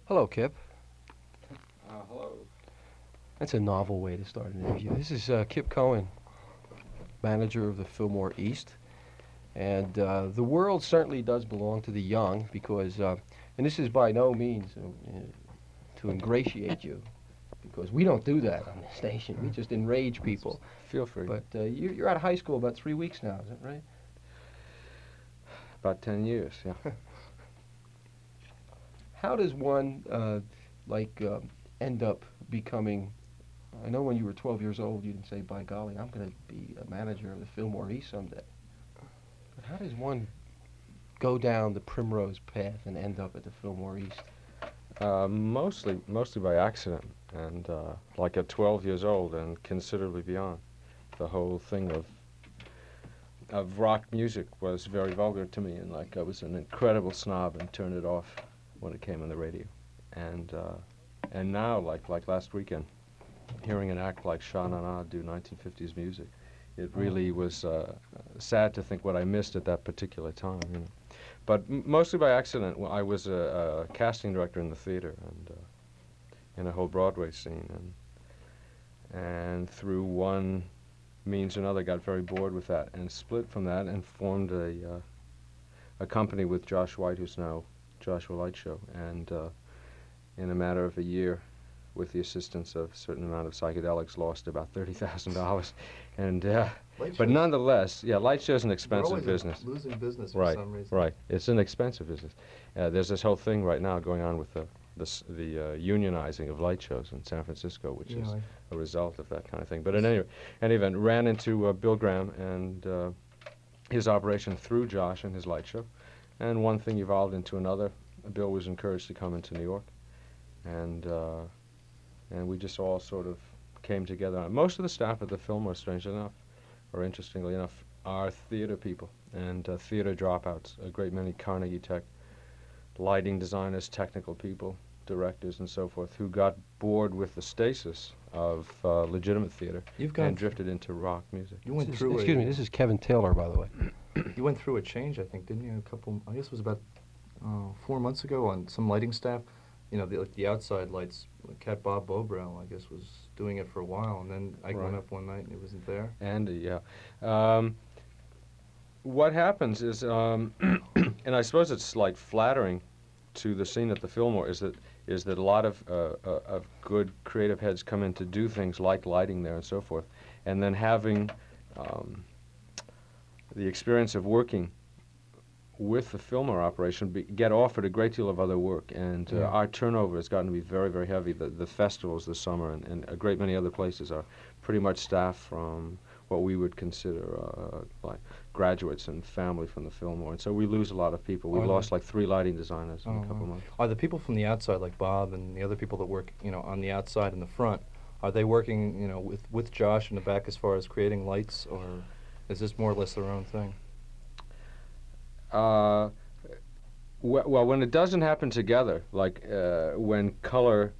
Hello, Kip. Hello. That's a novel way to start an interview. This is Kip Cohen, manager of the Fillmore East. And the world certainly does belong to the young because, and this is by no means to ingratiate you, because we don't do that on the station. We just enrage people. Feel free. But you're out of high school about 3 weeks now, is that right? About 10 years, yeah. How does one, end up becoming? I know when you were 12 years old, you didn't say, by golly, I'm going to be a manager of the Fillmore East someday. But how does one go down the primrose path and end up at the Fillmore East? Mostly by accident, and like at 12 years old and considerably beyond. The whole thing of rock music was very vulgar to me, and like I was an incredible snob and turned it off when it came on the radio. And now, like last weekend, hearing an act like Sha Na Na do 1950s music, it really was sad to think what I missed at that particular time, you know. But mostly by accident. Well, I was a casting director in the theater and in a whole Broadway scene, and through one means or another got very bored with that and split from that and formed a company with Josh White, who's now Joshua Light Show, and in a matter of a year, with the assistance of a certain amount of psychedelics, lost about $30,000, and but nonetheless, yeah, light show's an expensive business. Losing business for Right, some reason. right. It's an expensive business. There's this whole thing right now going on with the unionizing of light shows in San Francisco, which is a result of that kind of thing. But in any event, ran into Bill Graham and his operation through Josh and his light show, and one thing evolved into another. Bill was encouraged to come into New York, and we just all sort of came together. Most of the staff at the Fillmore, strangely enough, or interestingly enough, are theater people and theater dropouts. A great many Carnegie Tech lighting designers, technical people, directors, and so forth, who got bored with the stasis of legitimate theater and drifted into rock music. You went through. Excuse me. This is Kevin Taylor, by the way. You went through a change, I think, didn't you? I guess it was about 4 months ago on some lighting staff. You know, the outside lights. Cat Bob Bobrow, I guess, was doing it for a while, and then I went up one night and it wasn't there. Andy, yeah. What happens is, and I suppose it's like flattering to the scene at the Fillmore, is that a lot of good creative heads come in to do things like lighting there and so forth, and then having the experience of working with the Fillmore operation, get offered a great deal of other work, and our turnover has gotten to be very, very heavy. The festivals this summer and a great many other places are pretty much staffed from what we would consider like graduates and family from the Fillmore, and so we lose a lot of people. We lost like 3 lighting designers in a couple of months. Are the people from the outside, like Bob and the other people that work, you know, on the outside and the front, are they working, you know, with Josh in the back as far as creating lights, or is this more or less their own thing? Well, when it doesn't happen together, like when color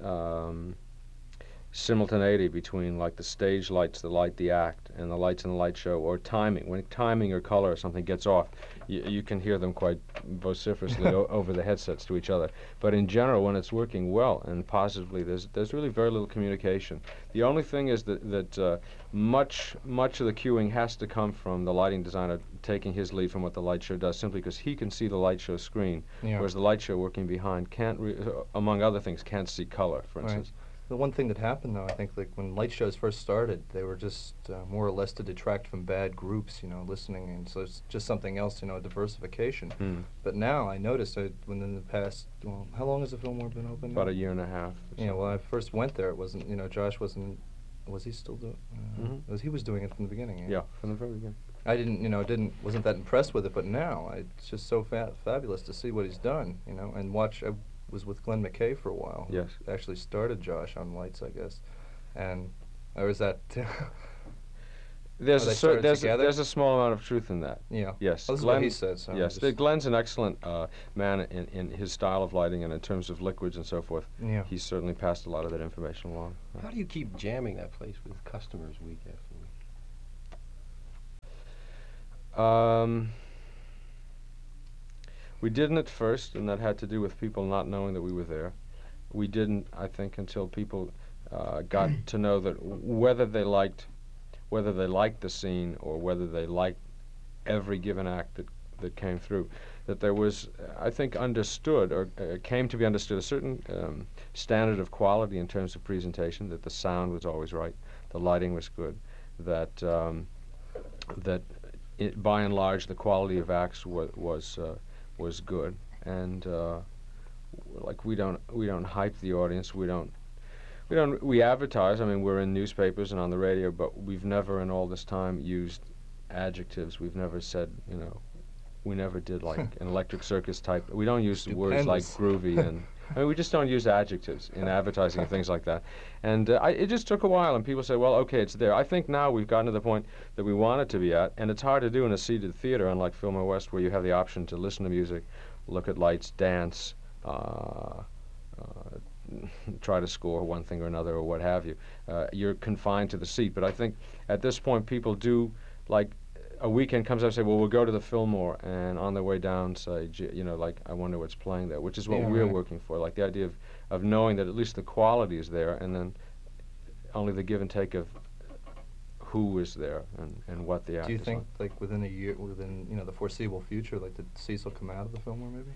simultaneity between like the stage lights that light the act and the lights in the light show, or timing, when timing or color or something gets off, you can hear them quite vociferously over the headsets to each other. But in general, when it's working well and positively, there's really very little communication. The only thing is that much of the cueing has to come from the lighting designer taking his lead from what the light show does, simply because he can see the light show screen, whereas the light show working behind can't, among other things, can't see color, for instance. The one thing that happened, though, I think, like when light shows first started, they were just more or less to detract from bad groups, you know, listening, and so it's just something else, you know, diversification. But now I noticed that within the past, well, how long has the Fillmore been open? About a year and a half. Yeah, when I first went there, it wasn't, you know, Josh wasn't, was he still doing? He was doing it from the beginning. Yeah, from the very beginning. I wasn't that impressed with it, but now it's just so fabulous to see what he's done, you know, and watch. I was with Glenn McKay for a while. Yes. Who actually started Josh on lights, I guess, and or was that? There's a small amount of truth in that. Yeah. Yes. Well, this is what he said. So yes. Glenn's an excellent man in his style of lighting and in terms of liquids and so forth. Yeah. He's certainly passed a lot of that information along. How do you keep jamming that place with customers week after week? We didn't at first, and that had to do with people not knowing that we were there. We didn't, I think, until people got to know that whether they liked the scene or whether they liked every given act that came through, that there was, I think, understood or came to be understood a certain standard of quality in terms of presentation, that the sound was always right, the lighting was good, that by and large the quality of acts was good, and like we don't hype the audience, we advertise. I mean, we're in newspapers and on the radio, but we've never in all this time used adjectives. We've never said, we never did like an Electric Circus type. We don't use words like groovy and. I mean, we just don't use adjectives in advertising and things like that. And it just took a while, and people say, well, okay, it's there. I think now we've gotten to the point that we want it to be at, and it's hard to do in a seated theater, unlike Fillmore West, where you have the option to listen to music, look at lights, dance, try to score one thing or another or what have you. You're confined to the seat. But I think at this point people do, like, a weekend comes up and say, well, we'll go to the Fillmore, and on their way down say, like, I wonder what's playing there, which is what we're working for, like the idea of knowing that at least the quality is there, and then only the give and take of who is there and what the act is. Do you think, like, within a year, within, the foreseeable future, like, the seats will come out of the Fillmore, maybe?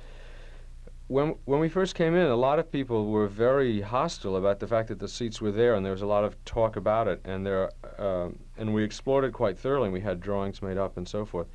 When we first came in, a lot of people were very hostile about the fact that the seats were there, and there was a lot of talk about it, and and we explored it quite thoroughly, and we had drawings made up and so forth.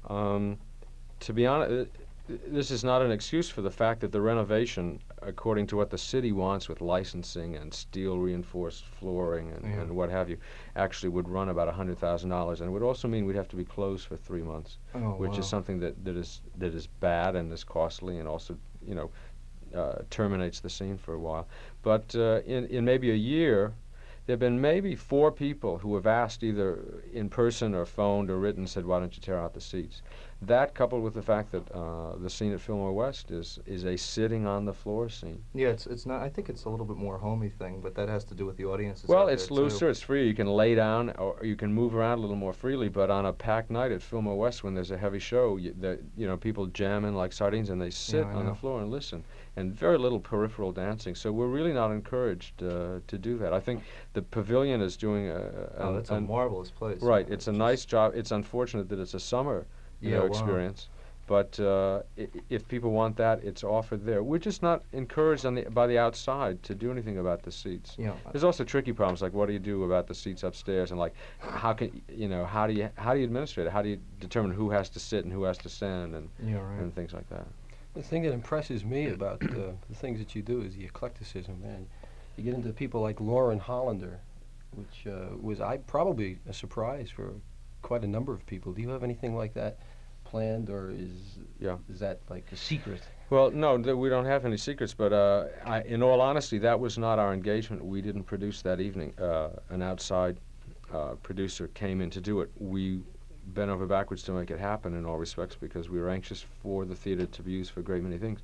To be honest, this is not an excuse for the fact that the renovation, according to what the city wants with licensing and steel reinforced flooring and what have you, actually would run about $100,000, and it would also mean we'd have to be closed for 3 months, which is something that is bad and is costly, and also terminates the scene for a while. But in maybe a year, there have been maybe 4 people who have asked, either in person or phoned or written, said, why don't you tear out the seats? That, coupled with the fact that the scene at Fillmore West is a sitting on the floor scene. Yeah, it's not. I think it's a little bit more homey thing, but that has to do with the audiences. Well, it's looser, it's free. You can lay down or you can move around a little more freely. But on a packed night at Fillmore West, when there's a heavy show, people jam in like sardines and they sit on the floor and listen, and very little peripheral dancing. So we're really not encouraged to do that. I think the Pavilion is doing that's a marvelous place. Right, it's a nice job. It's unfortunate that it's a summer experience. But if people want that, it's offered there. We're just not encouraged by the outside to do anything about the seats. Yeah. There's also tricky problems, like what do you do about the seats upstairs, and like how do you administrate it? How do you determine who has to sit and who has to stand and things like that? The thing that impresses me about the things that you do is the eclecticism, man. You get into people like Lauren Hollander, which was probably a surprise for quite a number of people. Do you have anything like that planned, or is that like a secret? Well, no, we don't have any secrets, but in all honesty, that was not our engagement. We didn't produce that evening. An outside producer came in to do it. We bent over backwards to make it happen in all respects because we were anxious for the theater to be used for a great many things.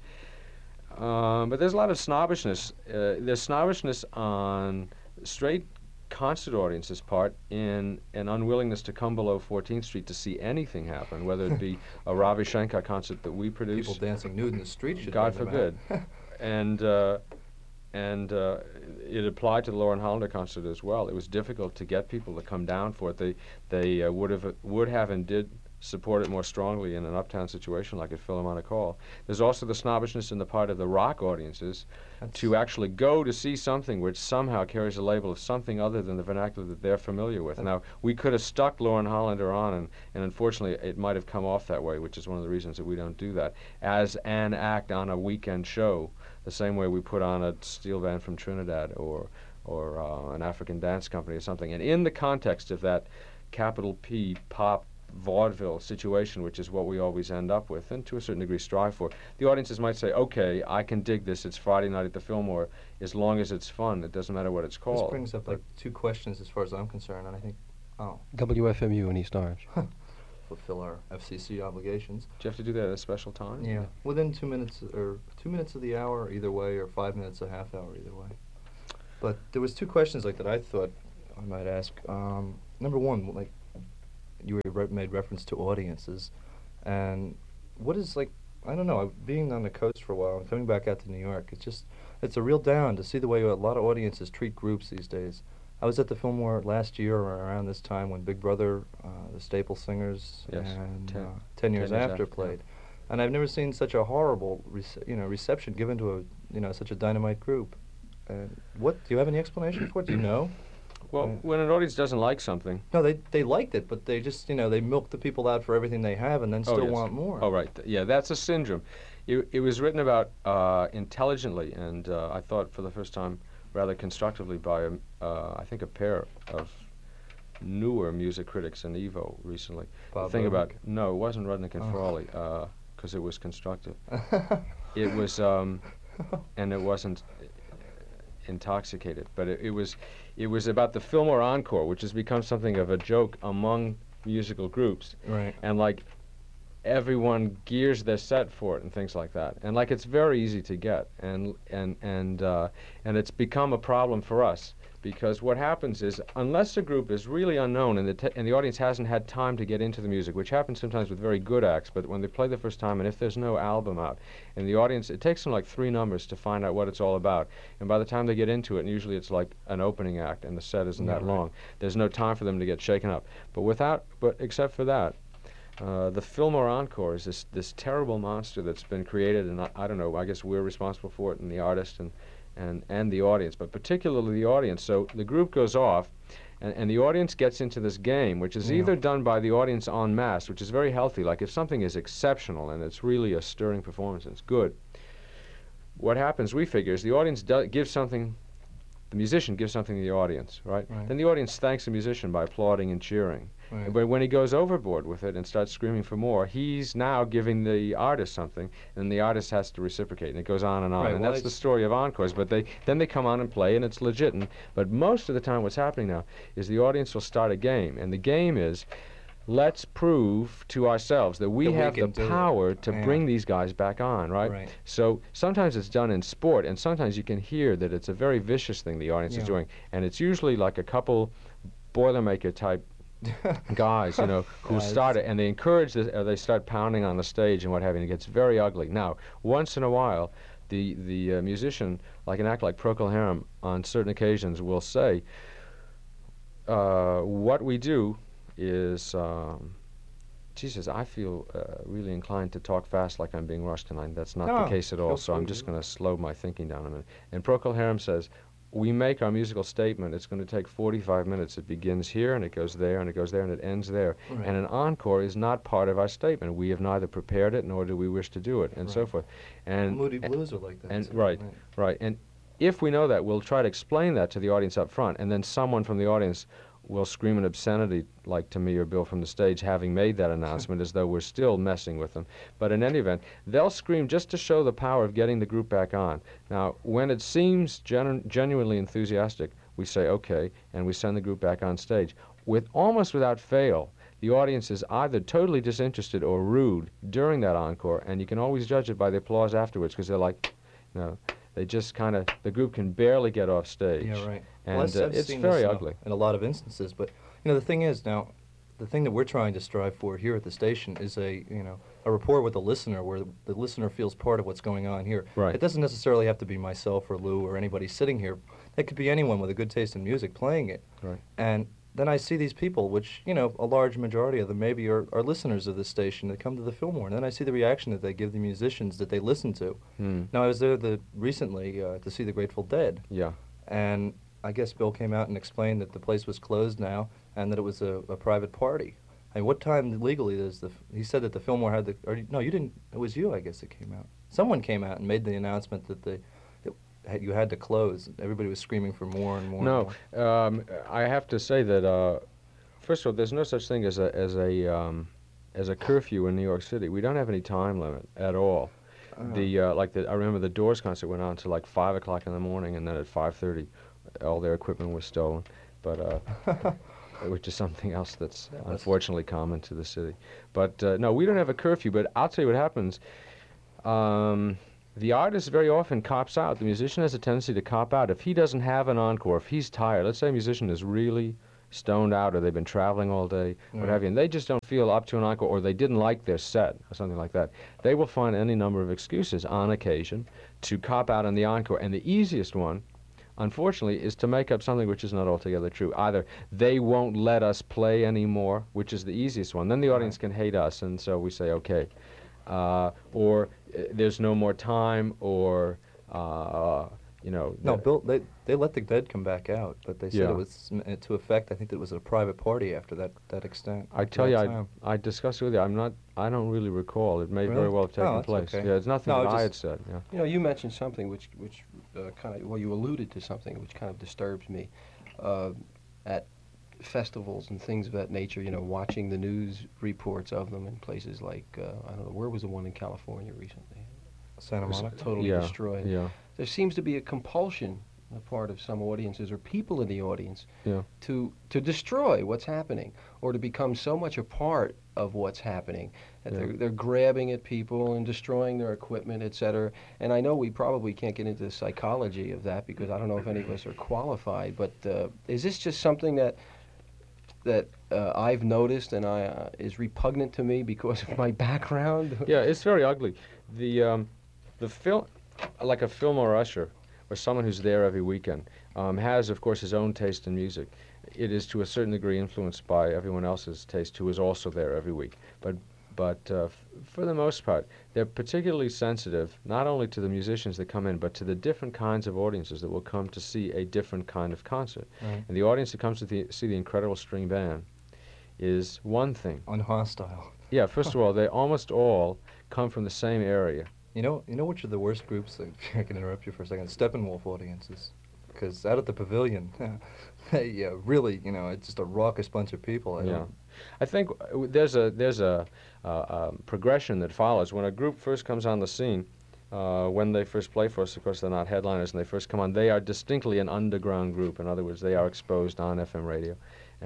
But there's a lot of snobbishness. There's snobbishness on straight concert audience's part in an unwillingness to come below 14th Street to see anything happen, whether it be a Ravi Shankar concert that we produce. People dancing nude in the street should God forbid. and it applied to the Lauren Hollander concert as well. It was difficult to get people to come down for it. They would have and did support it more strongly in an uptown situation like at Philharmonic Hall. There's also the snobbishness in the part of the rock audiences to actually go to see something which somehow carries a label of something other than the vernacular that they're familiar with. Now, we could have stuck Lauren Hollander on, and unfortunately it might have come off that way, which is one of the reasons that we don't do that, as an act on a weekend show, the same way we put on a steel band from Trinidad or an African dance company or something. And in the context of that capital P pop vaudeville situation, which is what we always end up with, and to a certain degree strive for, the audiences might say, okay, I can dig this, it's Friday night at the Fillmore, as long as it's fun, it doesn't matter what it's called. This brings up like 2 questions as far as I'm concerned, and I think, WFMU in East Orange. fulfill our FCC obligations. Do you have to do that at a special time? Yeah, within 2 minutes, or 2 minutes of the hour either way, or 5 minutes a half hour either way. But there was 2 questions like that I thought I might ask. Number one, like, you made reference to audiences, and what is, like, I don't know. Being on the coast for a while and coming back out to New York, it's a real down to see the way a lot of audiences treat groups these days. I was at the Fillmore last year around this time when Big Brother, the Staple Singers, Yes, and 10 Years years After after, played, and I've never seen such a horrible, reception given to such a dynamite group. What do you have any explanation for it? Do you know? Well, when an audience doesn't like something. No, they liked it, but they just they milk the people out for everything they have, and then still yes. want more. Oh, right. Yeah, that's a syndrome. It was written about intelligently, and I thought for the first time rather constructively by I think a pair of newer music critics in Evo recently. Bob The thing about Rudnick? no, it wasn't Rudnick and Oh. Frawley because it was constructive. It was and it wasn't intoxicated, but it was about the Fillmore Encore, which has become something of a joke among musical groups, Right. and like everyone gears their set for it and things like that, and like it's very easy to get, and it's become a problem for us. Because what happens is, unless a group is really unknown and the audience hasn't had time to get into the music, which happens sometimes with very good acts, but when they play the first time and if there's no album out, and the audience, it takes them like 3 numbers to find out what it's all about. And by the time they get into it, and usually it's like an opening act and the set isn't Yeah, that right. long, there's no time for them to get shaken up. But except for that, the Fillmore Encore is this terrible monster that's been created, and I don't know, I guess we're responsible for it, and the artist and the audience, but particularly the audience. So the group goes off, and the audience gets into this game, which is Yeah. either done by the audience en masse, which is very healthy, like if something is exceptional and it's really a stirring performance and it's good. What happens, we figure, is the audience gives something, the musician gives something to the audience, right? Right. Then the audience thanks the musician by applauding and cheering. Right. But when he goes overboard with it and starts screaming for more, he's now giving the artist something, and the artist has to reciprocate, and it goes on and on. Right, And well, that's the it's- story of encores. But then they come on and play, and it's legit. But most of the time what's happening now is the audience will start a game, and the game is, let's prove to ourselves that we That we have the can do it. power to Yeah. bring these guys back on, right? Right. So sometimes it's done in sport, and sometimes you can hear that it's a very vicious thing the audience is Yeah. doing, and it's usually like a couple Boilermaker type guys, who Guys. start it, and they encourage this, or they start pounding on the stage and what have you, and it gets very ugly. Now, once in a while, the musician, like an act like Procol Harum, on certain occasions will say, what we do is, Jesus, I feel really inclined to talk fast like I'm being rushed tonight. That's not No, the case at all, feel so I'm free, just yeah. going to slow my thinking down a minute. And Procol Harum says, we make our musical statement, it's going to take 45 minutes. It begins here, and it goes there, and it goes there, and it ends there. Right. And an encore is not part of our statement. We have neither prepared it, nor do we wish to do it, and so Right. forth. And Moody Blues are like that. and too, right. And if we know that, we'll try to explain that to the audience up front, and then someone from the audience will scream an obscenity, like to me or Bill from the stage, having made that announcement, as though we're still messing with them. But in any event, they'll scream just to show the power of getting the group back on. Now, when it seems genuinely enthusiastic, we say, okay, and we send the group back on stage. Almost without fail, the audience is either totally disinterested or rude during that encore, and you can always judge it by the applause afterwards, because they're like, they just kind of, the group can barely get off stage. Yeah, right. And Well, I've it's seen very this ugly. in a lot of instances, but the thing is now, the thing that we're trying to strive for here at the station is a rapport with the listener, where the listener feels part of what's going on here. Right. It doesn't necessarily have to be myself or Lou or anybody sitting here. It could be anyone with a good taste in music playing it. Right. And then I see these people, which, a large majority of them maybe are listeners of this station that come to the Fillmore, and then I see the reaction that they give the musicians that they listen to. Now, I was there recently to see the Grateful Dead, Yeah. and I guess Bill came out and explained that the place was closed now and that it was a private party. I mean, what time legally does he said that the Fillmore had the, or no, you didn't, it was you, I guess, that came out. Someone came out and made the announcement that you had to close. Everybody was screaming for more and more. No, and more. I have to say that first of all, there's no such thing as a curfew in New York City. We don't have any time limit at all. I remember the Doors concert went on until like 5 o'clock in the morning, and then at 5:30, all their equipment was stolen. But which is something else that's unfortunately common to the city. But no, we don't have a curfew. But I'll tell you what happens. The artist very often cops out. The musician has a tendency to cop out. If he doesn't have an encore, if he's tired, let's say a musician is really stoned out, or they've been traveling all day, what have you, and they just don't feel up to an encore, or they didn't like their set, or something like that, they will find any number of excuses on occasion to cop out on the encore. And the easiest one, unfortunately, is to make up something which is not altogether true. Either they won't let us play anymore, which is the easiest one. Then the audience can hate us, and so we say, okay. Or there's no more time, or, you know. No, Bill, they let the Dead come back out, but they said Yeah. it was to effect. I think that it was at a private party after that extent. I to tell that you, time. I discussed it with you. I don't really recall. It may Really? very well have taken Oh, that's place. okay. Yeah, it's nothing No, that I had just- said. Yeah. You know, you mentioned something which kind of, well, you alluded to something which kind of disturbs me. At festivals and things of that nature, you know, watching the news reports of them in places like, I don't know, where was the one in California recently? Santa Monica. Totally Yeah, destroyed. yeah, There seems to be a compulsion on the part of some audiences or people in the audience yeah. to destroy what's happening, or to become so much a part of what's happening that Yeah. they're grabbing at people and destroying their equipment, etc. And I know we probably can't get into the psychology of that, because I don't know if any of us are qualified, but is this just something that I've noticed and is repugnant to me because of my background? Yeah, it's very ugly. The film, like a Fillmore usher, or someone who's there every weekend, has, of course, his own taste in music. It is to a certain degree influenced by everyone else's taste who is also there every week. But for the most part, they're particularly sensitive not only to the musicians that come in, but to the different kinds of audiences that will come to see a different kind of concert. Right. And the audience that comes to see the Incredible String Band is one thing. Unhostile. Yeah, first of all, they almost all come from the same area. You know which are the worst groups? If I can interrupt you for a second. Steppenwolf audiences, because out at the pavilion, they really, it's just a raucous bunch of people. I think there's a progression that follows. When a group first comes on the scene, when they first play for us, of course, they're not headliners, and they first come on, they are distinctly an underground group. In other words, they are exposed on FM radio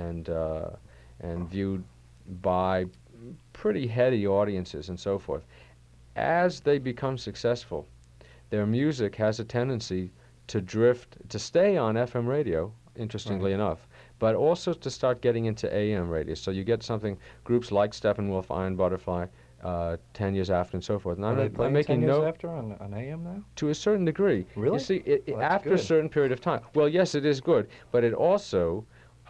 and viewed by pretty heady audiences and so forth. As they become successful, their music has a tendency to stay on FM radio, interestingly enough, but also to start getting into AM radio. So you get groups like Steppenwolf, Iron Butterfly, 10 Years After, and so forth. And Are they I'm playing making 10 years no after on AM now? to a certain degree. Really? You see, Well, that's after a good. certain period of time. Well, yes, it is good, but it also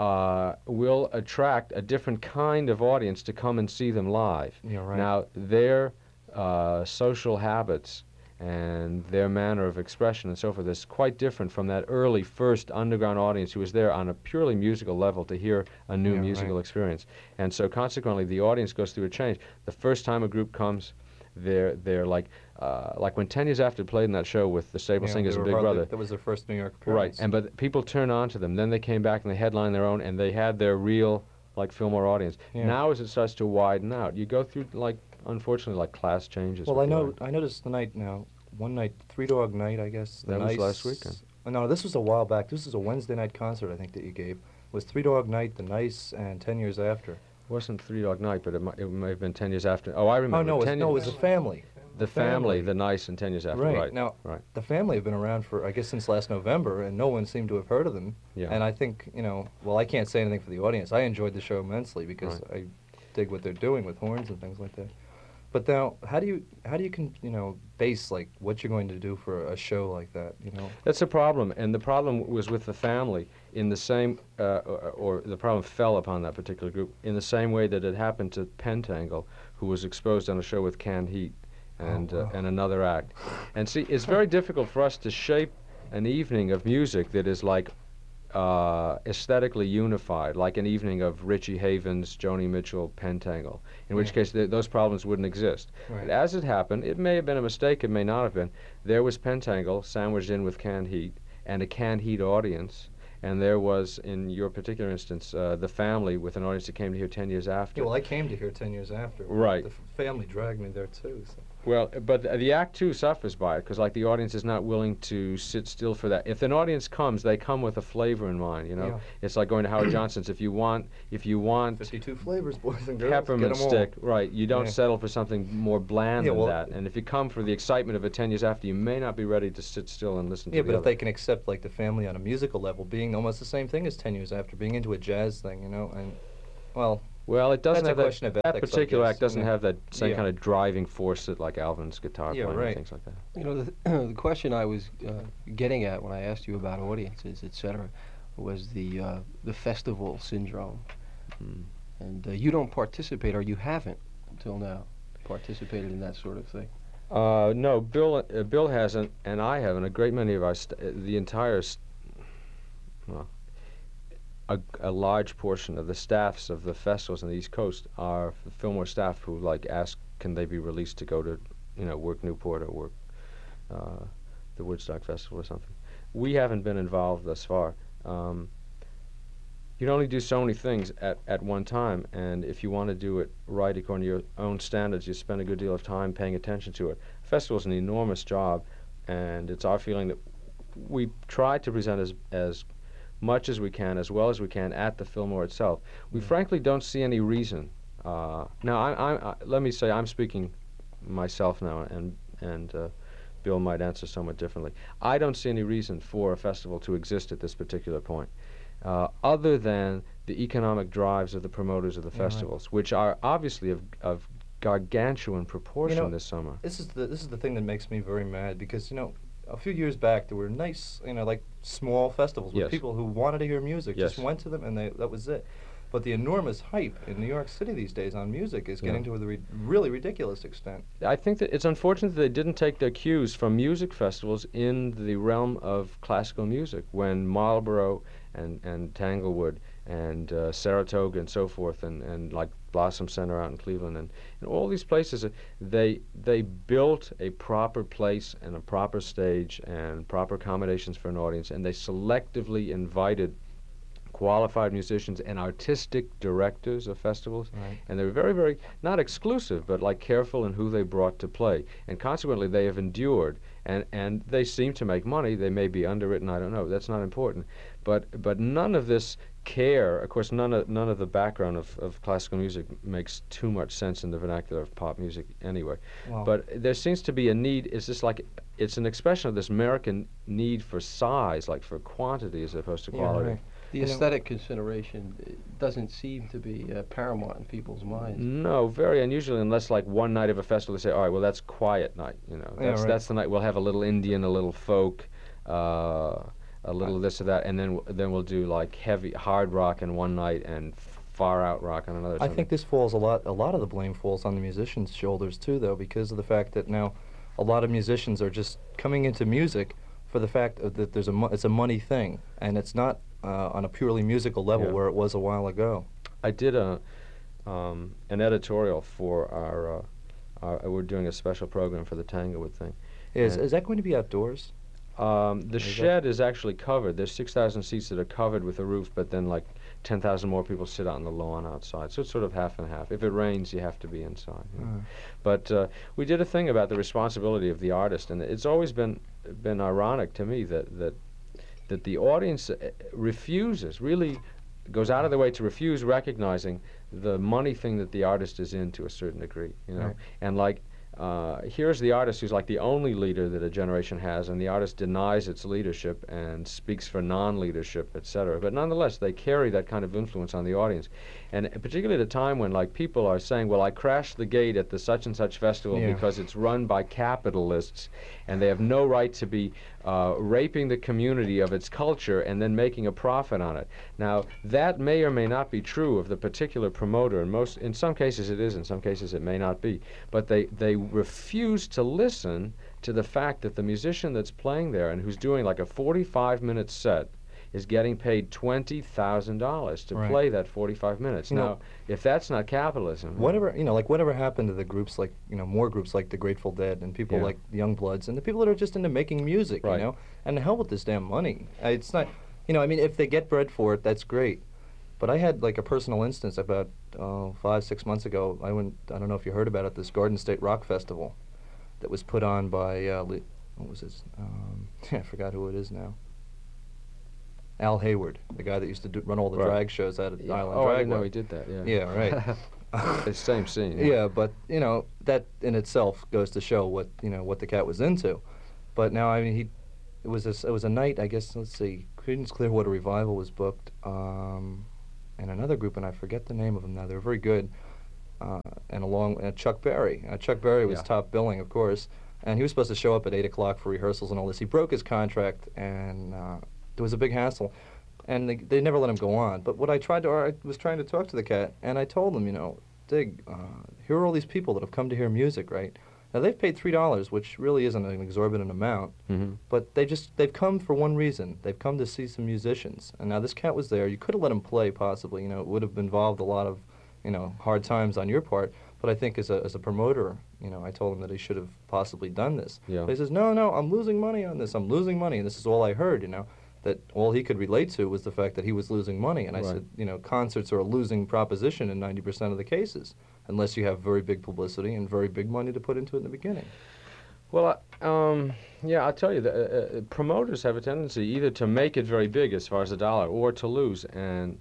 will attract a different kind of audience to come and see them live. You're right. Now, their social habits and their manner of expression and so forth is quite different from that early first underground audience who was there on a purely musical level to hear a new musical experience. And so consequently, the audience goes through a change. The first time a group comes, they're like when 10 Years After played in that show with the Stable Singers they and were Big Brother. That was their first New York Right, appearance. but people turn on to them. Then they came back and they headlined their own, and they had their real, Fillmore audience. Yeah. Now as it starts to widen out, you go through, unfortunately, class changes. Well, if you like. I noticed one night, Three Dog Night, I guess. That was last weekend. No, this was a while back. This was a Wednesday night concert, I think, that you gave. It was Three Dog Night, The Nice, and 10 Years After. It wasn't Three Dog Night, but it may have been 10 Years After. Oh, I remember. Oh, no, 10 it was The Family. The Family, The Nice, and 10 Years After. Right. Now, right. The Family have been around for, I guess, since last November, and no one seemed to have heard of them. Yeah. And I think, well, I can't say anything for the audience. I enjoyed the show immensely because I dig what they're doing with horns and things like that. But now, how do you base what you're going to do for a show like that? That's a problem, and the problem was with The Family in the same, or the problem fell upon that particular group in the same way that it happened to Pentangle, who was exposed on a show with Canned Heat and another act. And see, it's very difficult for us to shape an evening of music that is aesthetically unified, like an evening of Richie Havens, Joni Mitchell, Pentangle, in which case those problems wouldn't exist. Right. But as it happened, it may have been a mistake, it may not have been, there was Pentangle sandwiched in with Canned Heat and a Canned Heat audience, and there was, in your particular instance, The Family with an audience that came to hear 10 Years After. Yeah, well, I came to hear 10 Years After. Right. The Family dragged me there, too. So. Well, but the act two suffers by it because, like, the audience is not willing to sit still for that. If an audience comes, they come with a flavor in mind. You know, Yeah. it's like going to Howard Johnson's. If you want 52 flavors, boys and girls. peppermint get 'em all. stick, right? You don't Yeah. settle for something more bland Yeah, than well- that. And if you come for the excitement of it 10 years after, you may not be ready to sit still and listen to Yeah, the but if other. they can accept like the family on a musical level being almost the same thing as 10 years after being into a jazz thing, you know, and well, Well, it doesn't That's a have that. question of That ethics, I particular guess, act doesn't isn't it? have that same Yeah. kind of driving force that, like, Alvin's guitar Yeah, playing right. and things like that. You know, the question I was getting at when I asked you about audiences, etc., was the festival syndrome. Mm. And you don't participate, or you haven't until now participated in that sort of thing. No, Bill hasn't, and I haven't. A great many of our, the entire, well, a large portion of the staffs of the festivals on the East Coast are Fillmore staff who, like, ask, can they be released to go to, you know, work Newport or work the Woodstock Festival or something. We haven't been involved thus far. You can only do so many things at one time, and if you want to do it right according to your own standards, you spend a good deal of time paying attention to it. Festival's an enormous job, and it's our feeling that we try to present as much as we can, as well as we can, at the Fillmore itself. We frankly don't see any reason. Now, let me say, I'm speaking myself now, and Bill might answer somewhat differently. I don't see any reason for a festival to exist at this particular point, other than the economic drives of the promoters of the Yeah, right. festivals, which are obviously of gargantuan proportion You know, this summer. this is the thing that makes me very mad because, you know, a few years back there were nice, you know, like small festivals with Yes. people who wanted to hear music, just Yes. went to them and that was it. But the enormous hype in New York City these days on music is getting Yeah. to a really ridiculous extent. I think that it's unfortunate that they didn't take their cues from music festivals in the realm of classical music when Marlborough and Tanglewood and Saratoga and so forth and like Blossom Center out in Cleveland and all these places, they built a proper place and a proper stage and proper accommodations for an audience, and they selectively invited qualified musicians and artistic directors of festivals, Right. and they were very, very, not exclusive, but like careful in who they brought to play, and consequently they have endured, and they seem to make money. They may be underwritten, I don't know, that's not important, but none of this care, of course, none of the background of classical music makes too much sense in the vernacular of pop music anyway, Wow. but there seems to be a need. It's just like, it's an expression of this American need for size, like for quantity as opposed to Yeah, quality. right. The You know- aesthetic consideration doesn't seem to be paramount in people's minds. No, very unusually, unless like one night of a festival they say, all right, well, that's quiet night, you know. Yeah, right. That's the night we'll have a little Indian, a little folk, a little this or that, and then we'll do like heavy hard rock on one night and far out rock on another. I Sunday. think this falls a lot of the blame falls on the musicians' shoulders too, though, because of the fact that now a lot of musicians are just coming into music for the fact that it's a money thing, and it's not on a purely musical level Yeah. where it was a while ago. I did an editorial for we're doing a special program for the Tanglewood thing. Is And- that going to be outdoors? The Is shed is actually covered. There's 6,000 seats that are covered with a roof, but then like 10,000 more people sit out on the lawn outside. So it's sort of half and half. If it rains, you have to be inside. You know. But we did a thing about the responsibility of the artist, and it's always been ironic to me that the audience refuses, really goes out of their way to refuse recognizing the money thing that the artist is in to a certain degree, you know. Right. And like, here's the artist who's like the only leader that a generation has, and the artist denies its leadership and speaks for non-leadership, etc. But nonetheless, they carry that kind of influence on the audience. And particularly at a time when like people are saying, well, I crashed the gate at the such and such festival Yeah. because it's run by capitalists, and they have no right to be raping the community of its culture and then making a profit on it. Now, that may or may not be true of the particular promoter, and in some cases it is, in some cases it may not be. But they refuse to listen to the fact that the musician that's playing there and who's doing like a 45-minute set is getting paid $20,000 to Right. play that 45 minutes. You know- Now, if that's not capitalism, Whatever happened to the groups like, more groups like the Grateful Dead and people Yeah. like the Youngbloods and the people that are just into making music, Right. And the hell with this damn money. It's not, I mean, if they get bread for it, that's great. But I had like a personal instance about 5-6 months ago. I don't know if you heard about it, this Garden State Rock Festival. that was put on by what was his? I forgot who it is now. Al Hayward, the guy that used to run all the Right. drag shows out at Yeah. Island Oh, I Dragway. didn't know he did that. Yeah. Yeah, right. The same scene. Yeah, but you know that in itself goes to show what what the cat was into. But now I mean it was a night, I guess. Let's see, Creedence Clearwater Revival was booked, and another group, and I forget the name of them now. They were very good, and along Chuck Berry. Chuck Berry was Yeah. top billing, of course, and he was supposed to show up at 8 o'clock for rehearsals and all this. He broke his contract, and there was a big hassle. And they never let him go on. But what I was trying to talk to the cat, and I told him, Dig, here are all these people that have come to hear music, right? Now they've paid $3, which really isn't an exorbitant amount, Mm-hmm. but they've come for one reason. They've come to see some musicians. And now this cat was there. You could have let him play, possibly. It would have involved a lot of, hard times on your part. But I think as a promoter, I told him that he should have possibly done this. Yeah. But he says, no, I'm losing money on this. I'm losing money, and this is all I heard, that all he could relate to was the fact that he was losing money. And I Right. said, concerts are a losing proposition in 90% of the cases, unless you have very big publicity and very big money to put into it in the beginning. Well, yeah, I'll tell you, promoters have a tendency either to make it very big as far as the dollar, or to lose. And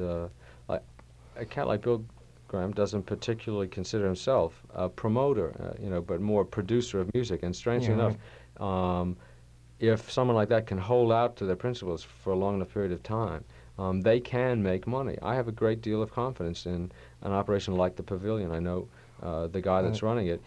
like a cat like Bill Graham doesn't particularly consider himself a promoter, but more producer of music. And strangely Yeah, enough, if someone like that can hold out to their principles for a long enough period of time, they can make money. I have a great deal of confidence in an operation like the Pavilion. I know the guy that's running it,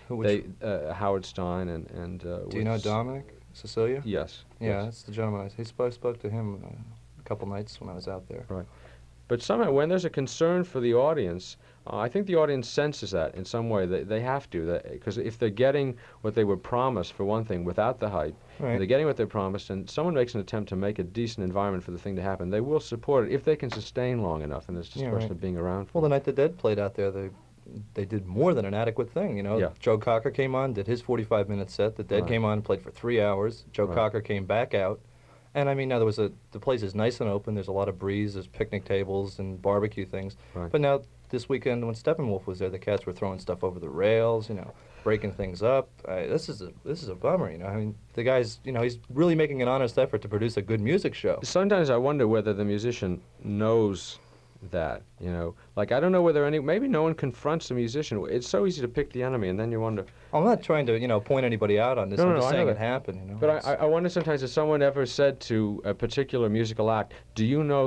Howard Stein, and Do you know Dominic Cecilia? Yes. Yeah, yes. that's the gentleman. He spoke to him a couple nights when I was out there. But somehow, when there's a concern for the audience, I think the audience senses that in some way. They have to, because if they're getting what they were promised, for one thing, without the hype, Right. they're getting what they're promised, and someone makes an attempt to make a decent environment for the thing to happen, they will support it if they can sustain long enough, and it's just Yeah, a question right. of being around for Well, the it. night the Dead played out there, they did more than an adequate thing, Yeah. Joe Cocker came on, did his 45-minute set. The Dead Right. came on and played for 3 hours. Joe Right. Cocker came back out. And I mean, now the place is nice and open. There's a lot of breeze. There's picnic tables and barbecue things. Right. But now this weekend when Steppenwolf was there, the cats were throwing stuff over the rails, breaking things up. This is a bummer, I mean, the guy's, he's really making an honest effort to produce a good music show. Sometimes I wonder whether the musician knows that, Like, I don't know whether maybe no one confronts the musician. It's so easy to pick the enemy, and then you wonder. I'm not trying to, point anybody out on this. No, I'm no, just I know saying it that. happened, But It's- I wonder sometimes if someone ever said to a particular musical act, do you know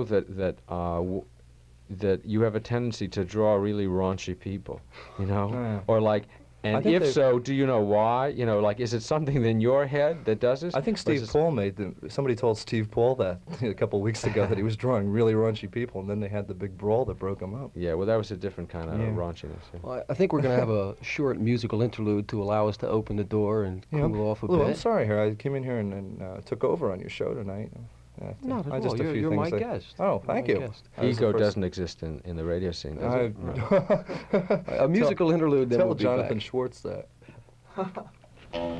that you have a tendency to draw really raunchy people, Yeah. Or like, I and think if they- so, do you know why? Like, is it something in your head that does this? I think Or is Steve this- Paul somebody told Steve Paul that a couple of weeks ago that he was drawing really raunchy people, and then they had the big brawl that broke him up. Yeah, well, that was a different kind of Yeah. raunchiness. Yeah. Well, I think we're going to have a short musical interlude to allow us to open the door and cool off a Lou, I'm bit. sorry here. I came in here and took over on your show tonight. Not at I all. just a few You're my things guest. Oh, You're thank my you. guest. That was the Ego first- doesn't exist in the radio scene, does I- it? No. A musical interlude, then Tell we'll be Jonathan back. Schwartz that.